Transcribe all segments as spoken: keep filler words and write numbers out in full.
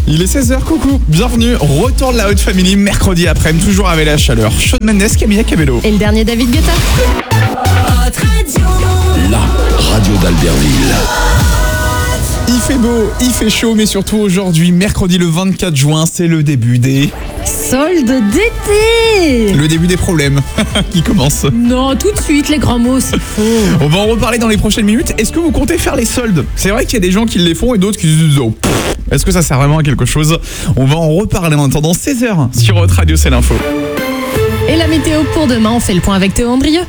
Il est seize heures, coucou, bienvenue, retour de la Haute Family, mercredi après-midi, toujours avec la chaleur. Shawn Mendes, Camilla Cabello. Et le dernier David Guetta. La radio d'Albertville. Il fait beau, il fait chaud, mais surtout aujourd'hui, mercredi le vingt-quatre juin, c'est le début des... Solde d'été. Le début des problèmes qui commence. Non, tout de suite, les grands mots, c'est faux. On va en reparler dans les prochaines minutes. Est-ce que vous comptez faire les soldes? C'est vrai qu'il y a des gens qui les font et d'autres qui se disent oh, pff, est-ce que ça sert vraiment à quelque chose? On va en reparler en attendant seize heures sur votre radio, c'est l'info. Et la météo pour demain, on fait le point avec Théo Andrieux.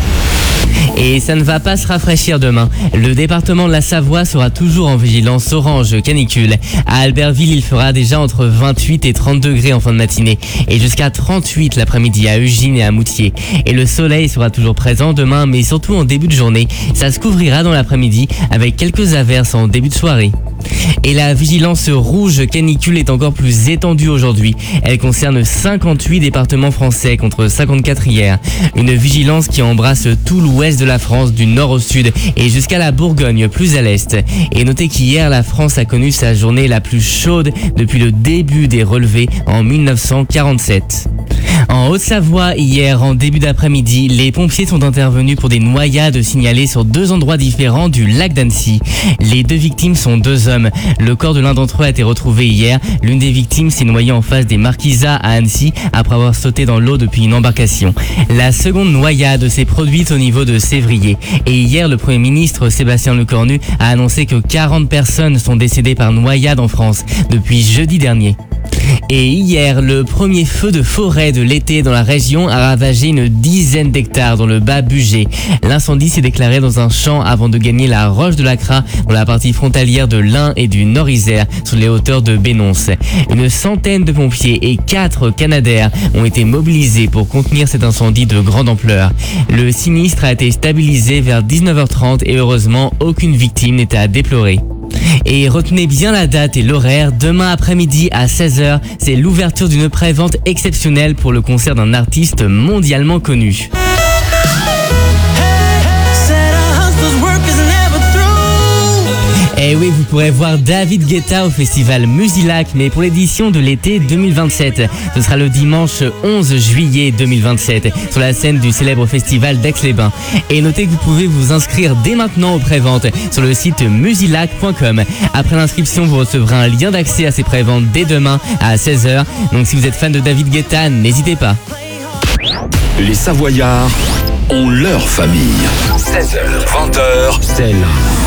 Et ça ne va pas se rafraîchir demain. Le département de la Savoie sera toujours en vigilance orange canicule. À Albertville, il fera déjà entre vingt-huit et trente degrés en fin de matinée et jusqu'à trente-huit l'après-midi à Ugine et à Moutier. Et le soleil sera toujours présent demain, mais surtout en début de journée. Ça se couvrira dans l'après-midi avec quelques averses en début de soirée. Et la vigilance rouge canicule est encore plus étendue aujourd'hui. Elle concerne cinquante-huit départements français contre cinquante-quatre hier. Une vigilance qui embrasse tout l'ouest de la France, du nord au sud et jusqu'à la Bourgogne, plus à l'est. Et notez qu'hier, la France a connu sa journée la plus chaude depuis le début des relevés en mille neuf cent quarante-sept. En Haute-Savoie, hier, en début d'après-midi, les pompiers sont intervenus pour des noyades signalées sur deux endroits différents du lac d'Annecy. Les deux victimes sont deux hommes. Le corps de l'un d'entre eux a été retrouvé hier. L'une des victimes s'est noyée en face des Marquisas à Annecy après avoir sauté dans l'eau depuis une embarcation. La seconde noyade s'est produite au niveau de Sévrier. Et hier, le Premier ministre Sébastien Lecornu a annoncé que quarante personnes sont décédées par noyade en France depuis jeudi dernier. Et hier, le premier feu de forêt de l'été dans la région a ravagé une dizaine d'hectares dans le Bas-Bugey. L'incendie s'est déclaré dans un champ avant de gagner la Roche de la Cras dans la partie frontalière de l'Ain et du Nord-Isère sur les hauteurs de Bénonce. Une centaine de pompiers et quatre Canadair ont été mobilisés pour contenir cet incendie de grande ampleur. Le sinistre a été stabilisé vers dix-neuf heures trente et heureusement, aucune victime n'était à déplorer. Et retenez bien la date et l'horaire, demain après-midi à seize heures, c'est l'ouverture d'une pré-vente exceptionnelle pour le concert d'un artiste mondialement connu. Et oui, vous pourrez voir David Guetta au festival Musilac, mais pour l'édition de l'été deux mille vingt-sept. Ce sera le dimanche onze juillet deux mille vingt-sept, sur la scène du célèbre festival d'Aix-les-Bains. Et notez que vous pouvez vous inscrire dès maintenant aux préventes sur le site musilac point com. Après l'inscription, vous recevrez un lien d'accès à ces préventes dès demain à seize heures. Donc si vous êtes fan de David Guetta, n'hésitez pas. Les Savoyards ont leur famille. seize heures, vingt heures, c'est là.